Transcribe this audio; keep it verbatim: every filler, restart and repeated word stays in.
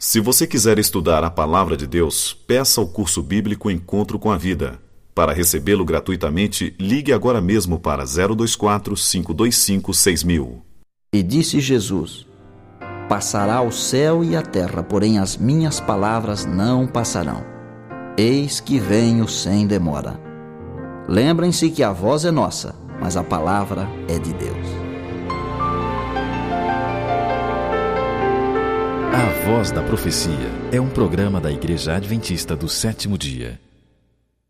Se você quiser estudar a Palavra de Deus, peça o curso bíblico Encontro com a Vida. Para recebê-lo gratuitamente, ligue agora mesmo para zero dois quatro, cinco dois cinco, seis mil. E disse Jesus: Passará o céu e a terra, porém as minhas palavras não passarão. Eis que venho sem demora. Lembrem-se que a voz é nossa, mas a palavra é de Deus. A Voz da Profecia é um programa da Igreja Adventista do Sétimo Dia.